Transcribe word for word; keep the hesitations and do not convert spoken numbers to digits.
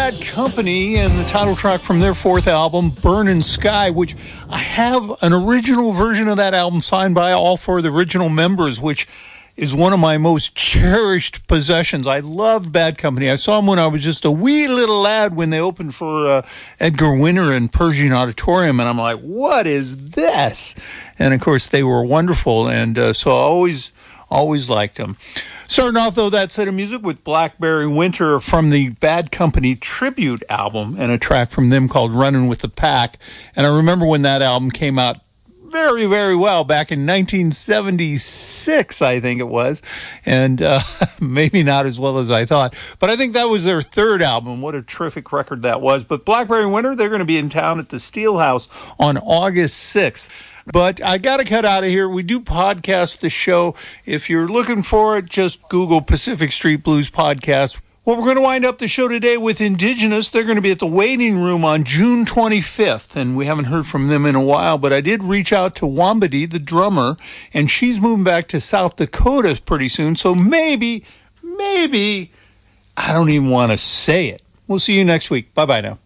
Bad Company and the title track from their fourth album, Burnin' Sky, which I have an original version of that album signed by all four of the original members, which is one of my most cherished possessions. I loved Bad Company. I saw them when I was just a wee little lad when they opened for uh, Edgar Winter in Pershing Auditorium, and I'm like, what is this? And, of course, they were wonderful, and uh, so I always, always liked them. Starting off, though, that set of music with Blackberry Winter from the Bad Company tribute album and a track from them called Running with the Pack. And I remember when that album came out very, very well back in nineteen seventy-six, I think it was. And uh, maybe not as well as I thought. But I think that was their third album. What a terrific record that was. But Blackberry Winter, they're going to be in town at the Steelhouse on August sixth. But I got to cut out of here. We do podcast the show. If you're looking for it, just Google Pacific Street Blues Podcast. Well, we're going to wind up the show today with Indigenous. They're going to be at the Waiting Room on June twenty-fifth, and we haven't heard from them in a while, but I did reach out to Wambadi, the drummer, and she's moving back to South Dakota pretty soon, so maybe, maybe, I don't even want to say it. We'll see you next week. Bye-bye now.